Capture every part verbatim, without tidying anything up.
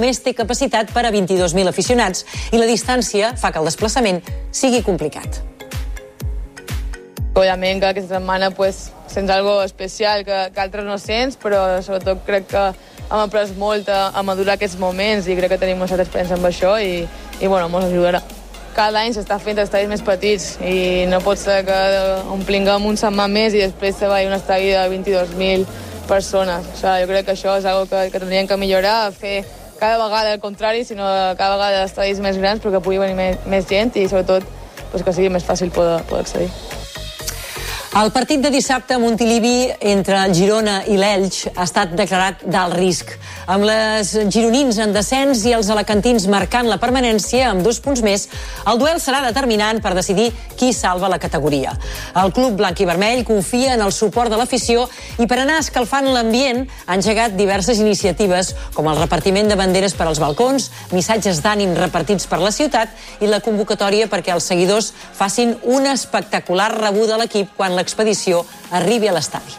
només té capacitat per a vint-i-dos mil aficionats i la distància fa que el desplaçament sigui complicat. Òbviament que aquesta setmana pues, sents algo especial que, que altres no sents, però sobretot crec que hem après molt a, a madurar aquests moments i crec que tenim molta experiència amb això i, i bueno, ens ajudarà. Cada any s'està fent estadis més petits i no pot ser que omplinguem un setmana més i després se vagi un estadi de vint-i-dos mil persones. O sigui, jo crec que això és una cosa que, que tindríem que millorar, fer cada vegada el contrari, sinó cada vegada estadis més grans perquè pugui venir més, més gent i sobretot pues, que sigui més fàcil poder, poder accedir. El partit de dissabte a Montilivi entre el Girona i l'Elx ha estat declarat d'alt risc, amb les gironins en descens i els alacantins marcant la permanència amb dos punts més. El duel serà determinant per decidir qui salva la categoria. El club blanc i vermell confia en el suport de l'afició i per anar escalfant l'ambient ha engegat diverses iniciatives com el repartiment de banderes per als balcons, missatges d'ànim repartits per la ciutat i la convocatòria perquè els seguidors facin una espectacular rebuda a l'equip quan l'expedició arribi a l'estadi.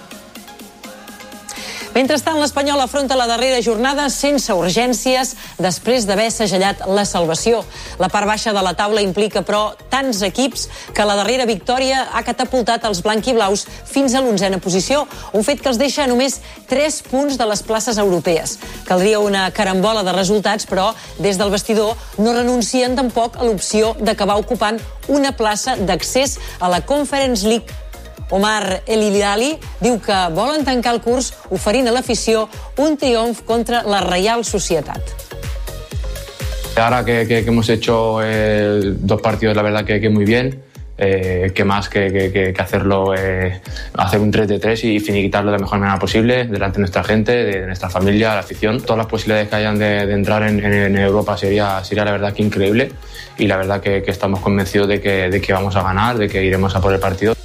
Mentrestant, l'Espanyol afronta la darrera jornada sense urgències després d'haver segellat la salvació. La part baixa de la taula implica, però, tants equips que la darrera victòria ha catapultat els blanquiblaus fins a l'onzena posició, un fet que els deixa només tres punts de les places europees. Caldria una carambola de resultats, però des del vestidor no renuncien tampoc a l'opció d'acabar ocupant una plaça d'accés a la Conference League. Omar El Hilali diu que volen tancar el curs oferint a l'afició un triomf contra la Reial Societat. Ahora que, que, que hemos hecho eh, dos partidos, la verdad que, que muy bien, eh, que más que, que, que hacerlo, eh, hacer un tres de tres y finiquitarlo de la mejor manera posible delante de nuestra gente, de nuestra familia, la afición. Todas las posibilidades que hayan de, de entrar en, en Europa sería, sería la verdad que increíble y la verdad que, que estamos convencidos de que, de que vamos a ganar, de que iremos a por el partido.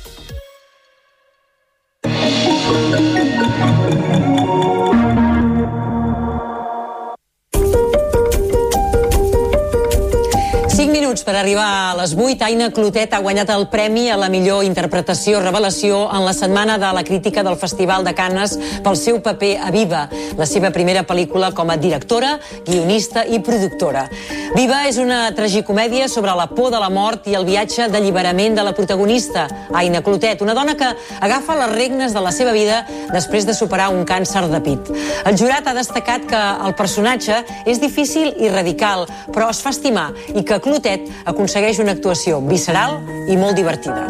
Per arribar a les vuit, Aina Clotet ha guanyat el premi a la millor interpretació revelació en la setmana de la crítica del Festival de Canes pel seu paper a Viva, la seva primera pel·lícula com a directora, guionista i productora. Viva és una tragicomèdia sobre la por de la mort i el viatge d'alliberament de la protagonista, Aina Clotet, una dona que agafa les regnes de la seva vida després de superar un càncer de pit. El jurat ha destacat que el personatge és difícil i radical, però es fa estimar i que Clotet aconsegueix una actuació visceral i molt divertida.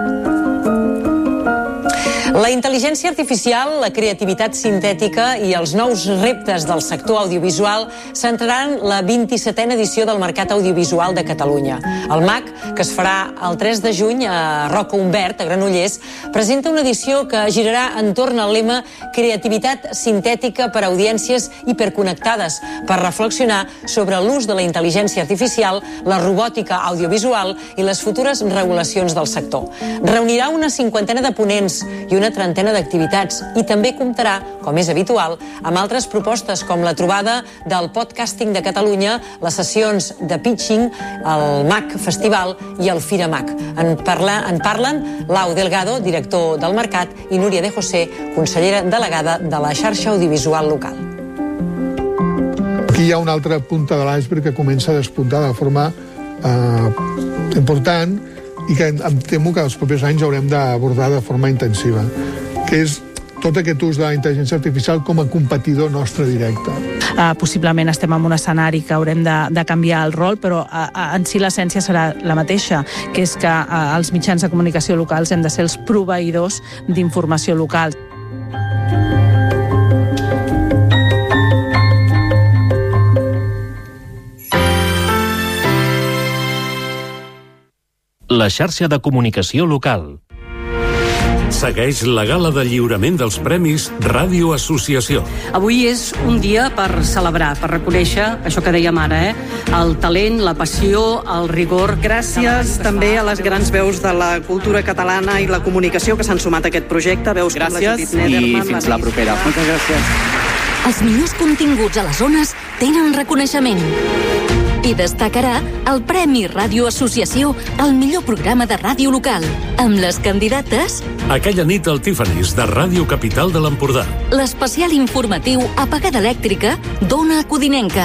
La intel·ligència artificial, la creativitat sintètica i els nous reptes del sector audiovisual centraran la vint-i-setena edició del Mercat Audiovisual de Catalunya. El M A C, que es farà el tres de juny a Roca Humbert, a Granollers, presenta una edició que girarà entorn al lema Creativitat sintètica per a audiències hiperconnectades, per reflexionar sobre l'ús de la intel·ligència artificial, la robòtica audiovisual i les futures regulacions del sector. Reunirà una cinquantena de ponents i una trentena d'activitats i també comptarà, com és habitual, amb altres propostes com la trobada del podcasting de Catalunya, les sessions de pitching, el M A C Festival i el Fira M A C. En, parla, en parlen Lau Delgado, director del Mercat, i Núria de José, consellera delegada de la xarxa audiovisual local. Aquí hi ha una altra punta de l'iceberg que comença a despuntar de forma eh, important i que em temo que els propers anys haurem d'abordar de forma intensiva, que és tot aquest ús de la intel·ligència artificial com a competidor nostre directe. Uh, possiblement estem en un escenari que haurem de, de canviar el rol, però uh, en si l'essència serà la mateixa, que és que uh, els mitjans de comunicació locals hem de ser els proveïdors d'informació local. La xarxa de comunicació local. Segueix la gala de lliurament dels Premis Ràdio Associació. Avui és un dia per celebrar, per reconèixer això que dèiem ara, eh? El talent, la passió, el rigor. Gràcies també a les grans veus de la cultura catalana i la comunicació que s'han sumat a aquest projecte. Veus com la Judit Nederman, i fins la propera. Moltes gràcies. Els millors continguts a les zones tenen reconeixement. I destacarà el Premi Ràdio Associació al millor programa de ràdio local, amb les candidates... Aquella nit al Tiffany's, de Ràdio Capital de l'Empordà. L'especial informatiu Apagada Elèctrica d'Ona Codinenca.